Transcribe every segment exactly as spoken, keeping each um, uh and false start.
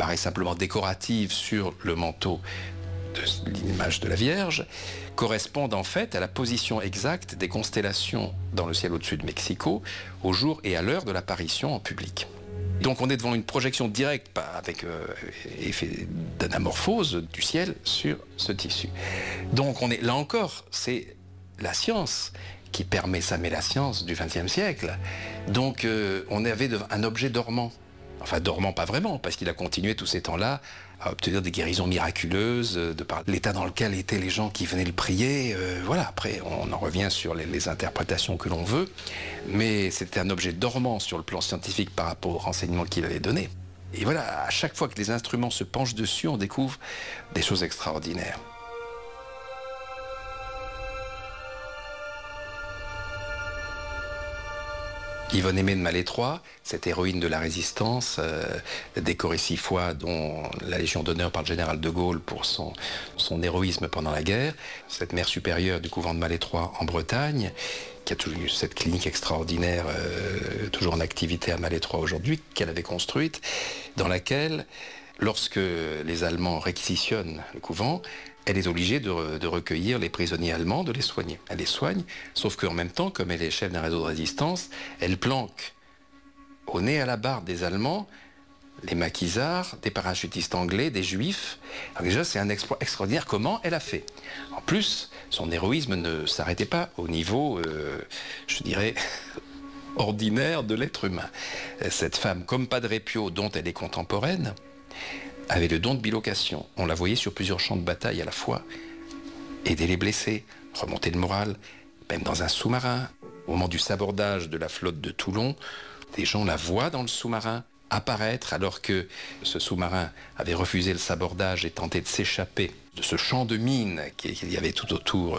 paraît simplement décorative sur le manteau de l'image de la Vierge, correspondent en fait à la position exacte des constellations dans le ciel au-dessus de Mexico, au jour et à l'heure de l'apparition en public. Donc on est devant une projection directe, pas avec euh, effet d'anamorphose du ciel sur ce tissu. Donc on est là encore, c'est la science qui permet ça, mais la science du vingtième siècle. Donc euh, on avait un objet dormant. Enfin dormant pas vraiment, parce qu'il a continué tous ces temps-là à obtenir des guérisons miraculeuses, de par l'état dans lequel étaient les gens qui venaient le prier. Euh, voilà, après on en revient sur les, les interprétations que l'on veut, mais c'était un objet dormant sur le plan scientifique par rapport aux renseignements qu'il avait donnés. Et voilà, à chaque fois que les instruments se penchent dessus, on découvre des choses extraordinaires. Yvonne Aimée de Malétroit, cette héroïne de la résistance, euh, décorée six fois, dont la Légion d'honneur par le général de Gaulle pour son, son héroïsme pendant la guerre, cette mère supérieure du couvent de Malétroit en Bretagne, qui a toujours eu cette clinique extraordinaire, euh, toujours en activité à Malétroit aujourd'hui, qu'elle avait construite, dans laquelle, lorsque les Allemands réquisitionnent le couvent, elle est obligée de, de recueillir les prisonniers allemands, de les soigner. Elle les soigne, sauf qu'en même temps, comme elle est chef d'un réseau de résistance, elle planque au nez à la barbe des Allemands les maquisards, des parachutistes anglais, des juifs. Alors déjà, c'est un exploit extraordinaire. Comment elle a fait? En plus, son héroïsme ne s'arrêtait pas au niveau, euh, je dirais, ordinaire de l'être humain. Cette femme, comme Padre Pio, dont elle est contemporaine, avait le don de bilocation. On la voyait sur plusieurs champs de bataille à la fois, aider les blessés, remonter le moral, même dans un sous-marin. Au moment du sabordage de la flotte de Toulon, des gens la voient dans le sous-marin apparaître alors que ce sous-marin avait refusé le sabordage et tenté de s'échapper de ce champ de mines qu'il y avait tout autour.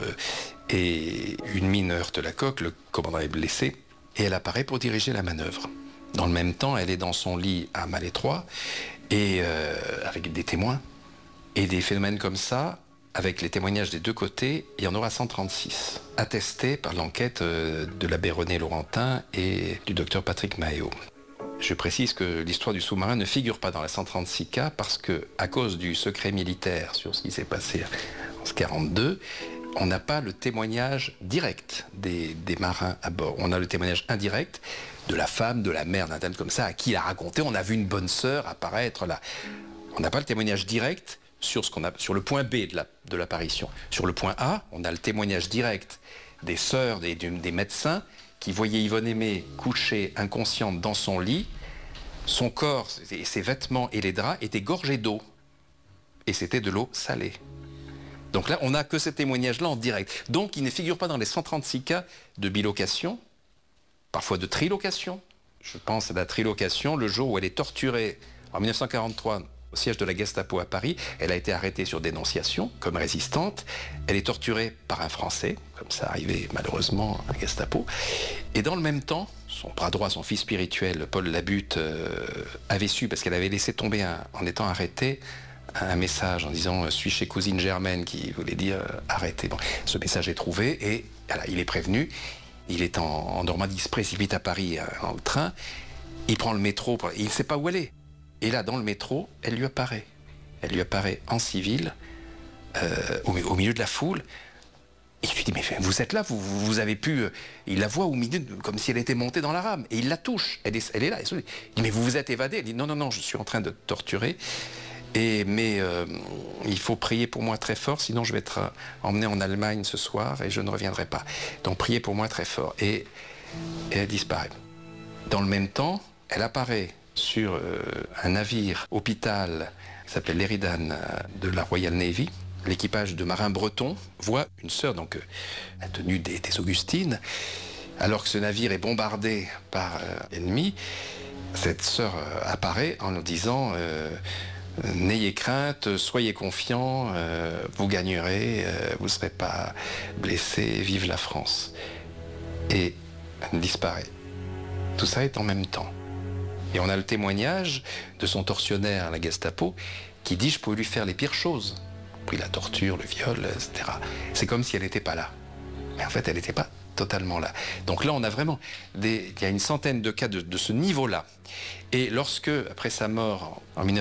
Et une mine heurte la coque, le commandant est blessé, et elle apparaît pour diriger la manœuvre. Dans le même temps, elle est dans son lit à Malétroit, et euh, avec des témoins. Et des phénomènes comme ça, avec les témoignages des deux côtés, il y en aura cent trente-six, attestés par l'enquête euh, de l'abbé René Laurentin et du docteur Patrick Maheo. Je précise que l'histoire du sous-marin ne figure pas dans la cent trente-six cas parce que, à cause du secret militaire sur ce qui s'est passé en quarante-deux, on n'a pas le témoignage direct des, des marins à bord. On a le témoignage indirect de la femme, de la mère d'un tel comme ça, à qui il a raconté, on a vu une bonne sœur apparaître là. On n'a pas le témoignage direct sur, ce qu'on a, sur le point B de, la, de l'apparition. Sur le point A, on a le témoignage direct des sœurs, des, des médecins, qui voyaient Yvonne Aimée couchée, inconsciente dans son lit. Son corps, et ses vêtements et les draps étaient gorgés d'eau. Et c'était de l'eau salée. Donc là, on n'a que ce témoignage-là en direct. Donc, il ne figure pas dans les cent trente-six cas de bilocation, parfois de trilocation. Je pense à la trilocation, le jour où elle est torturée en mille neuf cent quarante-trois au siège de la Gestapo à Paris. Elle a été arrêtée sur dénonciation comme résistante. Elle est torturée par un Français, comme ça arrivait malheureusement à la Gestapo. Et dans le même temps, son bras droit, son fils spirituel, Paul Labutte, euh, avait su, parce qu'elle avait laissé tomber un, en étant arrêtée, un message en disant « suis chez cousine Germaine » qui voulait dire euh, « arrêtez ». Bon, ce message est trouvé et voilà, il est prévenu. Il est en, en Normandie, il se précipite à Paris euh, dans le train. Il prend le métro, pour, il ne sait pas où elle est. Et là, dans le métro, elle lui apparaît. Elle lui apparaît en civil, euh, au, au milieu de la foule. Et il lui dit « mais vous êtes là, vous, vous, vous avez pu… » Il la voit au milieu, comme si elle était montée dans la rame. Et il la touche. Elle est, elle est là. Il dit « mais vous vous êtes évadé ?» Elle dit « non, non, non, je suis en train de torturer. » Et, mais euh, il faut prier pour moi très fort, sinon je vais être euh, emmené en Allemagne ce soir et je ne reviendrai pas. Donc priez pour moi très fort. Et, et elle disparaît. Dans le même temps, elle apparaît sur euh, un navire hôpital qui s'appelle l'Eridan euh, de la Royal Navy. L'équipage de marins bretons voit une sœur, donc euh, la tenue des, des Augustines, alors que ce navire est bombardé par euh, l'ennemi. Cette sœur euh, apparaît en leur disant euh, « N'ayez crainte, soyez confiants, euh, vous gagnerez, euh, vous ne serez pas blessés, vive la France ». Et elle disparaît. Tout ça est en même temps. Et on a le témoignage de son tortionnaire à la Gestapo qui dit « je pouvais lui faire les pires choses ». Pris la torture, le viol, et cetera. C'est comme si elle n'était pas là. Mais en fait, elle n'était pas totalement là. Donc là, on a vraiment des, il y a une centaine de cas de, de ce niveau-là. Et lorsque, après sa mort en mille neuf cent